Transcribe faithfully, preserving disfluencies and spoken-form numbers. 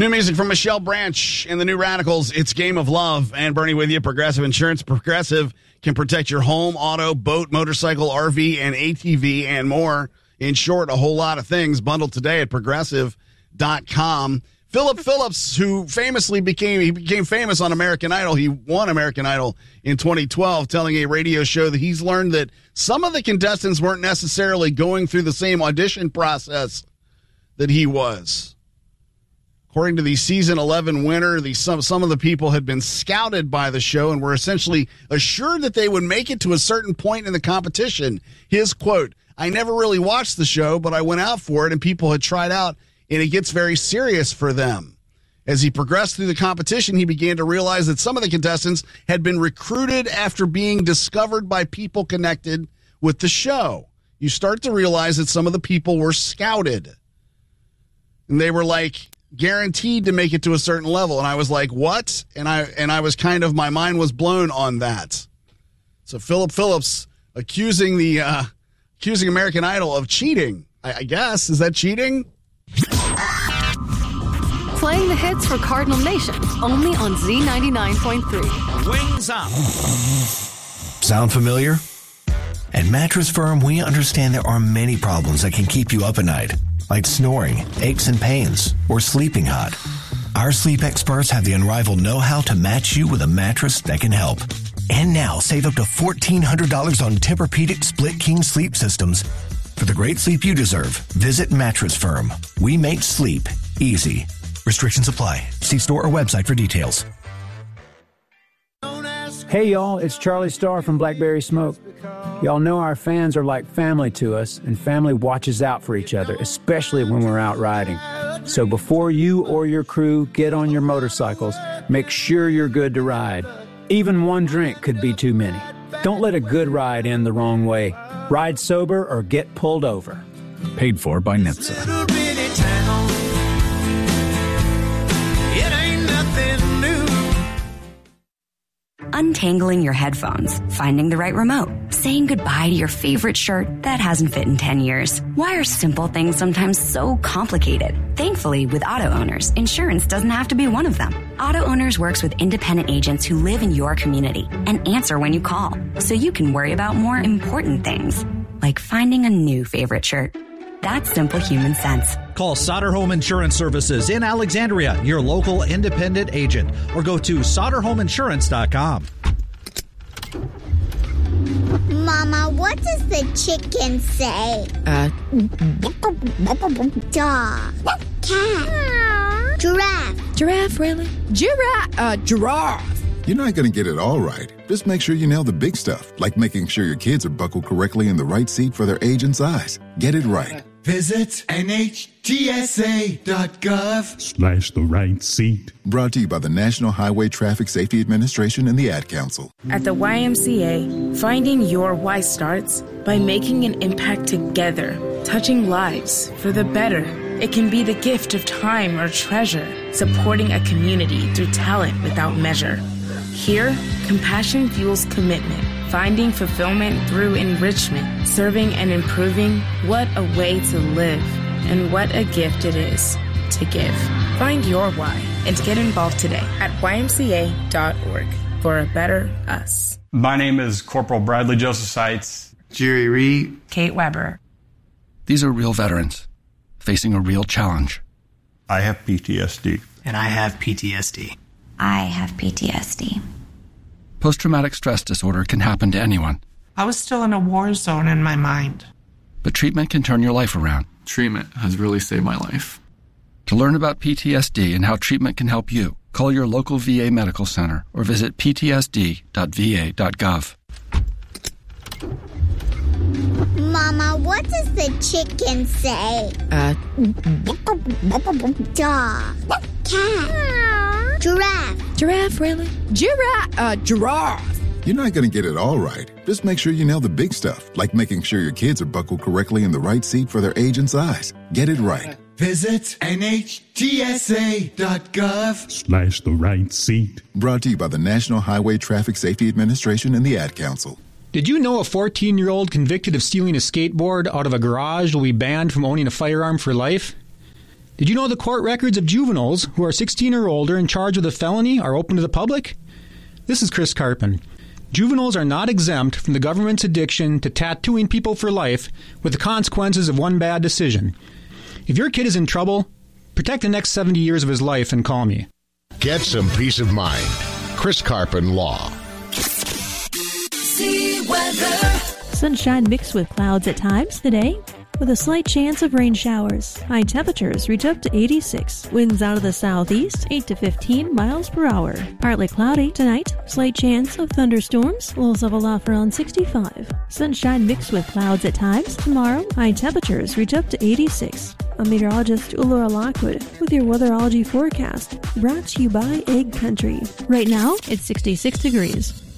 New music from Michelle Branch and the New Radicals. It's Game of Love. And Bernie with you. Progressive Insurance. Progressive can protect your home, auto, boat, motorcycle, R V, and A T V, and more. In short, a whole lot of things bundled today at progressive dot com. Philip Phillips, who famously became he became famous on American Idol. He won American Idol in twenty twelve, telling a radio show that he's learned that some of the contestants weren't necessarily going through the same audition process that he was. According to the season eleven winner, the some some of the people had been scouted by the show and were essentially assured that they would make it to a certain point in the competition. His quote, "I never really watched the show, but I went out for it and people had tried out, and it gets very serious for them." As he progressed through the competition, he began to realize that some of the contestants had been recruited after being discovered by people connected with the show. You start to realize that some of the people were scouted. And they were like guaranteed to make it to a certain level. And I was like, what? And I and I was kind of, my mind was blown on that. So Philip Phillips accusing the uh, accusing American Idol of cheating. I, I guess. Is that cheating? Playing the hits for Cardinal Nation, only on Z ninety-nine point three. Wings up. Sound familiar? At Mattress Firm, we understand there are many problems that can keep you up at night, like snoring, aches and pains, or sleeping hot. Our sleep experts have the unrivaled know-how to match you with a mattress that can help. And now, save up to fourteen hundred dollars on Tempur-Pedic Split King sleep systems. For the great sleep you deserve, visit Mattress Firm. We make sleep easy. Restrictions apply. See store or website for details. Hey, y'all, it's Charlie Starr from Blackberry Smoke. Y'all know our fans are like family to us, and family watches out for each other, especially when we're out riding. So before you or your crew get on your motorcycles, make sure you're good to ride. Even one drink could be too many. Don't let a good ride end the wrong way. Ride sober or get pulled over. Paid for by N H T S A. Untangling your headphones, finding the right remote, saying goodbye to your favorite shirt that hasn't fit in ten years. Why are simple things sometimes so complicated? Thankfully, with Auto Owners, insurance doesn't have to be one of them. Auto Owners works with independent agents who live in your community and answer when you call, so you can worry about more important things, like finding a new favorite shirt. That's simple human sense. Call Sauter Home Insurance Services in Alexandria, your local independent agent, or go to sauter home insurance dot com. Mama, what does the chicken say? Uh, dog, cat, giraffe. Giraffe, really? Giraffe, uh, giraffe. You're not going to get it all right. Just make sure you nail the big stuff, like making sure your kids are buckled correctly in the right seat for their age and size. Get it right. Visit N H T S A dot gov slash the right seat. Brought to you by the National Highway Traffic Safety Administration and the Ad Council. At the Y M C A, finding your why starts by making an impact together, touching lives for the better. It can be the gift of time or treasure, supporting a community through talent without measure. Here, compassion fuels commitment, finding fulfillment through enrichment, serving and improving. What a way to live, and what a gift it is to give. Find your why and get involved today at Y M C A dot org for a better us. My name is Corporal Bradley Joseph Seitz. Jerry Reed. Kate Weber. These are real veterans facing a real challenge. I have P T S D. And I have P T S D. I have P T S D. Post-traumatic stress disorder can happen to anyone. I was still in a war zone in my mind. But treatment can turn your life around. Treatment has really saved my life. To learn about P T S D and how treatment can help you, call your local V A medical center or visit p t s d dot v a dot gov. Mama, what does the chicken say? Uh, dog, cat, giraffe. Giraffe, really? Giraffe, uh, giraffe. You're not going to get it all right. Just make sure you nail the big stuff, like making sure your kids are buckled correctly in the right seat for their age and size. Get it right. Visit N H T S A dot gov slash the right seat. Brought to you by the National Highway Traffic Safety Administration and the Ad Council. Did you know a fourteen-year-old convicted of stealing a skateboard out of a garage will be banned from owning a firearm for life? Did you know the court records of juveniles who are sixteen or older in charge of the felony are open to the public? This is Chris Carpin. Juveniles are not exempt from the government's addiction to tattooing people for life with the consequences of one bad decision. If your kid is in trouble, protect the next seventy years of his life and call me. Get some peace of mind. Chris Carpin Law. See weather. Sunshine mixed with clouds at times today, with a slight chance of rain showers. High temperatures reach up to eighty-six. Winds out of the southeast, eight to fifteen miles per hour. Partly cloudy tonight. Slight chance of thunderstorms. Lows level off around sixty-five. Sunshine mixed with clouds at times. Tomorrow, high temperatures reach up to eighty-six. I'm meteorologist Laura Lockwood with your weatherology forecast, brought to you by Egg Country. Right now, it's sixty-six degrees.